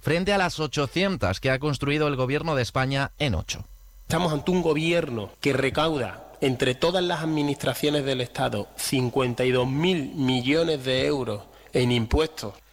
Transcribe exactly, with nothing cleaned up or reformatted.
frente a las ochocientas que ha construido el Gobierno de España en ocho. Estamos ante un gobierno que recauda entre todas las administraciones del Estado cincuenta y dos mil millones de euros en impuestos.